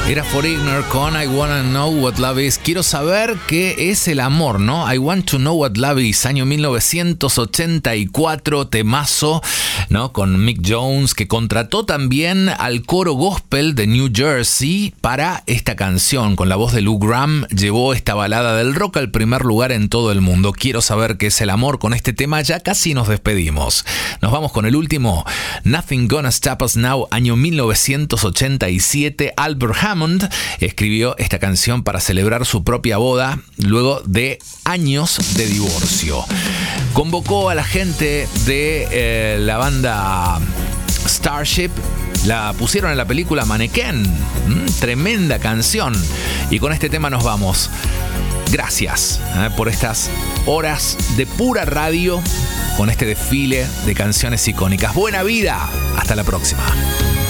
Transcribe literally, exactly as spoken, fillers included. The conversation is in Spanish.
Era Foreigner con I Wanna Know What Love Is. Quiero saber qué es el amor, ¿no? I Want to Know What Love Is, año mil novecientos ochenta y cuatro, temazo, ¿no? Con Mick Jones, que contrató también al coro gospel de New Jersey para esta canción. Con la voz de Lou Gramm, llevó esta balada del rock al primer lugar en todo el mundo. Quiero saber qué es el amor. Con este tema ya casi nos despedimos. Nos vamos con el último, Nothing Gonna Stop Us Now, año mil novecientos ochenta y siete. Albert Hammond escribió esta canción para celebrar su propia boda luego de años de divorcio. Convocó a la gente de eh, la banda Starship, la pusieron en la película Mannequin. Mm, tremenda canción. Y con este tema nos vamos. Gracias eh, por estas horas de pura radio con este desfile de canciones icónicas. Buena vida. Hasta la próxima.